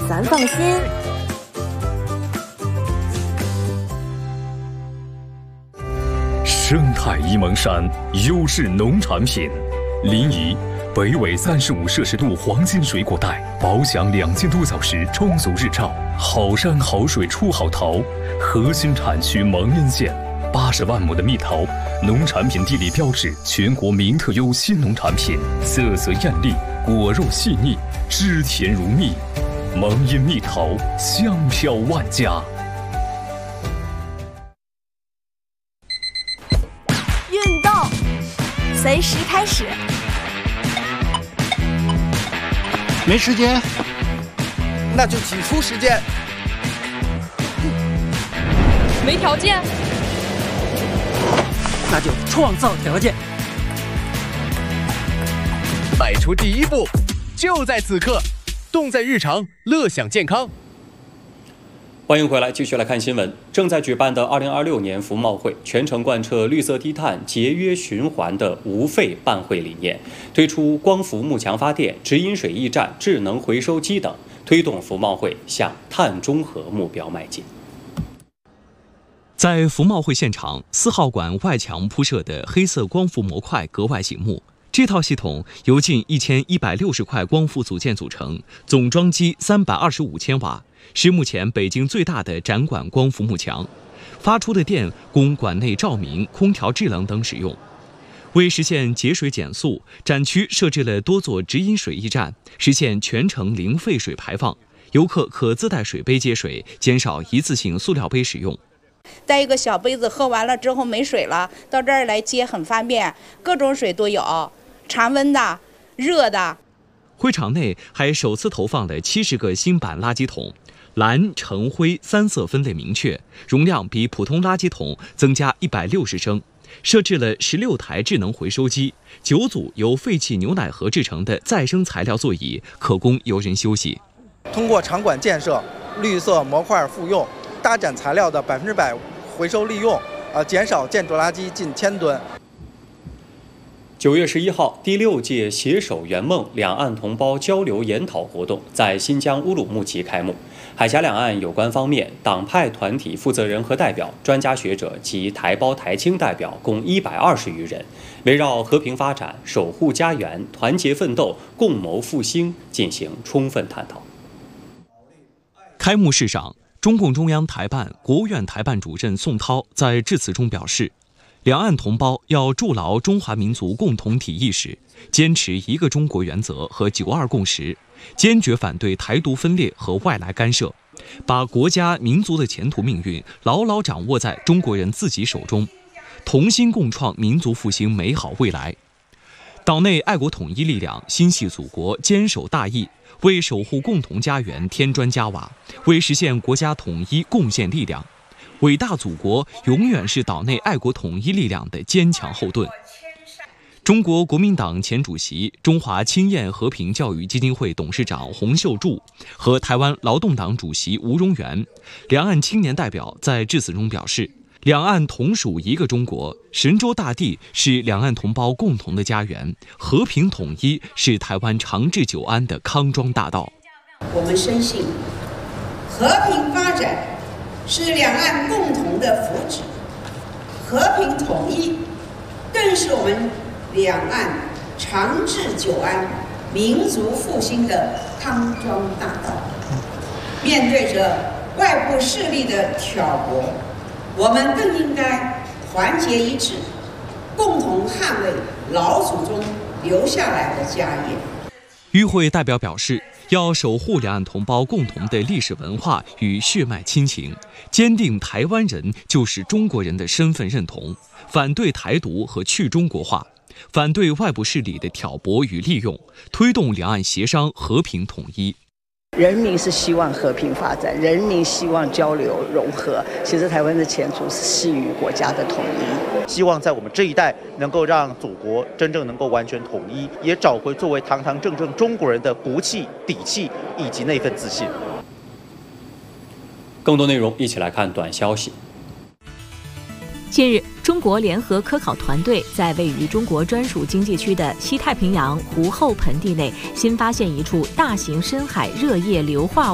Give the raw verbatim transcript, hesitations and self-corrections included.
咱放心。 生态沂蒙山优质农产品，临沂北纬三十五摄氏度黄金水果带，饱享两千多小时充足日照，好山好水出好桃。核心产区蒙阴县，八十万亩的蜜桃，农产品地理标志，全国名特优新农产品，色泽艳丽，果肉细腻，汁甜如蜜。蒙阴蜜桃，香飘万家。 运动，随时开始。 没时间， 那就挤出时间。 没条件， 那就创造条件。 迈出第一步，就在此刻，动在日常，乐享健康。 欢迎回来，继续来看新闻。正在举办的二零二六年服贸会，全程贯彻绿色低碳、节约循环的无废办会理念，推出光伏幕墙发电、直饮水驿站、智能回收机等，推动服贸会向碳中和目标迈进。 在服贸会现场，四号馆外墙铺设的黑色光伏模块格外醒目。这套系统由近一千一百六十块光伏组件组成，总装机三百二十五千瓦，是目前北京最大的展馆光伏幕墙。发出的电供馆内照明、空调制冷等使用。为实现节水减速，展区设置了多座直饮水驿站，实现全程零废水排放。游客可自带水杯接水，减少一次性塑料杯使用。 带一个小杯子，喝完了之后没水了，到这儿来接很方便，各种水都有，常温的、热的。 会场内还首次投放了七十个新版垃圾桶，蓝、橙、灰三色分类明确，容量比普通垃圾桶增加一百六十升。设置了十六台智能回收机，九组由废弃牛奶盒制成的再生材料座椅，可供游人休息。 通过场馆建设，绿色模块复用，大展材料的百分之百回收利用，呃，减少建筑垃圾近千吨。 九月十一号，第六届携手圆梦两岸同胞交流研讨活动在新疆乌鲁木齐开幕。海峡两岸有关方面、党派团体负责人和代表、专家学者及台胞台青代表共一百二十余人，围绕和平发展、守护家园、团结奋斗、共谋复兴进行充分探讨。 开幕式上，中共中央台办、国务院台办主任宋涛在致辞中表示，两岸同胞要筑牢中华民族共同体意识，坚持一个中国原则和九二共识，坚决反对台独分裂和外来干涉，把国家民族的前途命运牢牢掌握在中国人自己手中，同心共创民族复兴美好未来。岛内爱国统一力量心系祖国，坚守大义，为守护共同家园添砖加瓦，为实现国家统一贡献力量。伟大祖国永远是岛内爱国统一力量的坚强后盾。中国国民党前主席、中华青燕和平教育基金会董事长洪秀柱和台湾劳动党主席吴荣元两岸青年代表在致辞中表示，两岸同属一个中国，神州大地是两岸同胞共同的家园，和平统一是台湾长治久安的康庄大道。 我们深信，和平发展是两岸共同的福祉，和平统一更是我们两岸长治久安、民族复兴的康庄大道。面对着外部势力的挑拨，我们更应该团结一致，共同捍卫老祖宗留下来的家业。 与会代表表示，要守护两岸同胞共同的历史文化与血脉亲情，坚定台湾人就是中国人的身份认同，反对台独和去中国化，反对外部势力的挑拨与利用，推动两岸协商和平统一。 人民是希望和平发展，人民希望交流融合。其实台湾的前途是系于国家的统一， 希望在我们这一代能够让祖国真正能够完全统一，也找回作为堂堂正正中国人的骨气、底气以及那份自信。 更多内容一起来看短消息。 近日，中国联合科考团队在位于中国专属经济区的西太平洋湖后盆地内新发现一处大型深海热液硫化